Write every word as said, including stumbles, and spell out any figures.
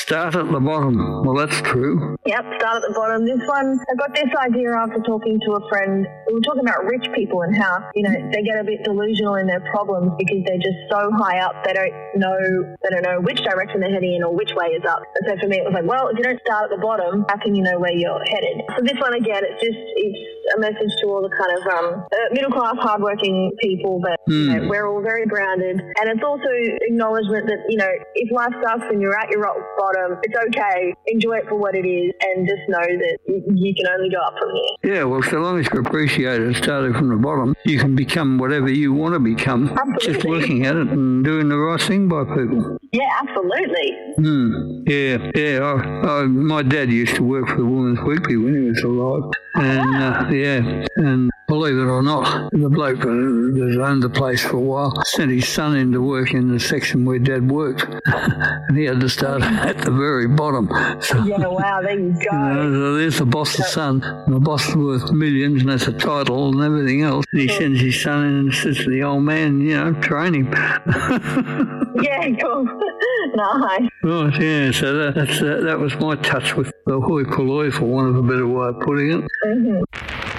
Start at the bottom. Well, that's true. Yep, start at the bottom. This one, I got this idea after talking to a friend. We were talking about rich people and how, you know, they get a bit delusional in their problems because they're just so high up they don't know they don't know which direction they're heading in or which way is up. And so for me, it was like, well, if you don't start at the bottom, how can you know where you're headed? So this one again, it's just it's a message to all the kind of um, uh, middle class, hardworking people that mm. you know, we're all very grounded, and it's also acknowledgement that you know if life sucks and you're at your rock bottom, it's okay. Enjoy it for what it is, and just know that you can only go up from here. Yeah, well, so long as you appreciate it, starting from the bottom, you can become whatever you want to become. Absolutely. Just looking at it and doing the right thing by people. Yeah, absolutely. Hmm. Yeah, yeah. I, I, my dad used to work for the Women's Weekly when he was alive, and uh, yeah, and believe it or not, the bloke that owned the place for a while sent his son in to work in the section where Dad worked, and he had to start at the very bottom. So, yeah, wow, there you go. You know, so there's the boss's son, and the boss is worth millions, and that's a title and everything else. And he sends his son in and says to the old man, you know, train him. Yeah, cool. Nice. Right, yeah, so that, that's, uh, that was my touch with the hoi polloi, for want of a better way of putting it. Mm-hmm.